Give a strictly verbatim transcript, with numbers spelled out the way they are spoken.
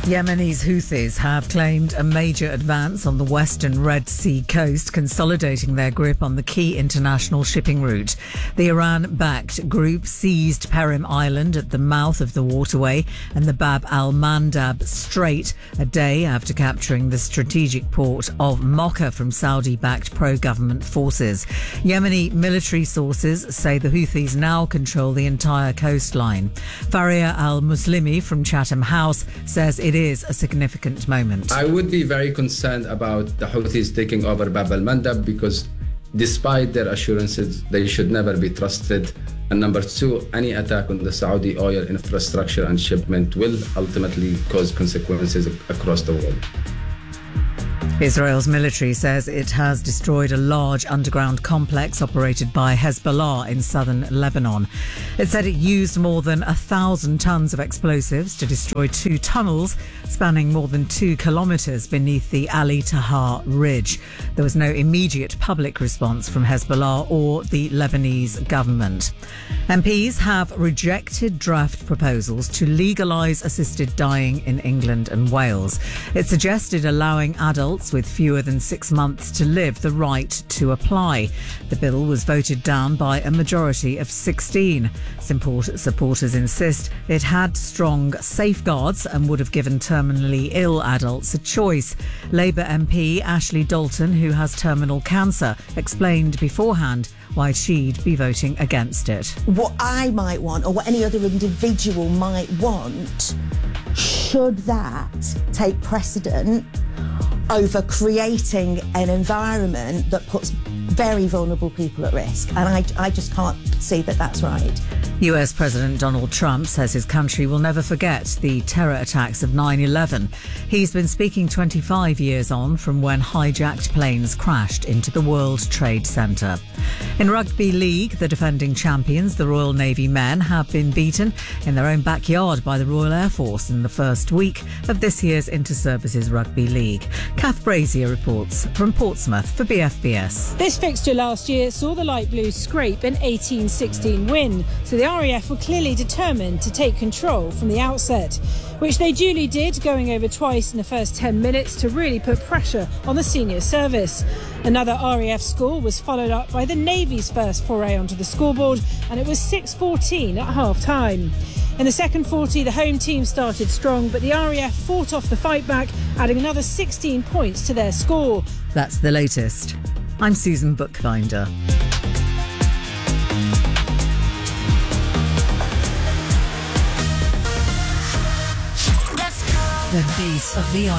Yemeni's Houthis have claimed a major advance on the western Red Sea coast, consolidating their grip on the key international shipping route. The Iran-backed group seized Perim Island at the mouth of the waterway and the Bab al-Mandab Strait a day after capturing the strategic port of Mocha from Saudi-backed pro-government forces. Yemeni military sources say the Houthis now control the entire coastline. Faria al-Muslimi from Chatham House says it is a significant moment. I would be very concerned about the Houthis taking over Bab al-Mandab because despite their assurances, they should never be trusted. And number two, any attack on the Saudi oil infrastructure and shipment will ultimately cause consequences across the world. Israel's military says it has destroyed a large underground complex operated by Hezbollah in southern Lebanon. It said it used more than a thousand tons of explosives to destroy two tunnels spanning more than two kilometres beneath the Ali Tahar Ridge. There was no immediate public response from Hezbollah or the Lebanese government. M Ps have rejected draft proposals to legalise assisted dying in England and Wales. It suggested allowing adults with fewer than six months to live the right to apply. The bill was voted down by a majority of sixteen. Support- supporters insist it had strong safeguards and would have given terminally ill adults a choice. Labour M P Ashley Dalton, who has terminal cancer, explained beforehand why she'd be voting against it. What I might want, or what any other individual might want, should that take precedent over creating an environment that puts very vulnerable people at risk. And I, I just can't see that that's right. U S President Donald Trump says his country will never forget the terror attacks of nine eleven. He's been speaking twenty-five years on from when hijacked planes crashed into the World Trade Center. In Rugby League, the defending champions, the Royal Navy men, have been beaten in their own backyard by the Royal Air Force in the first week of this year's Inter-Services Rugby League. Kath Brazier reports from Portsmouth for B F B S. This fixture last year saw the Light Blues scrape an eighteen sixteen win, so the R A F were clearly determined to take control from the outset, which they duly did, going over twice in the first ten minutes to really put pressure on the senior service. Another R A F score was followed up by the Navy's first foray onto the scoreboard, and it was six fourteen at half-time. In the second forty, the home team started strong, but the R A F fought off the fight back, adding another sixteen points to their score. That's the latest. I'm Susan Bookbinder. The beat of the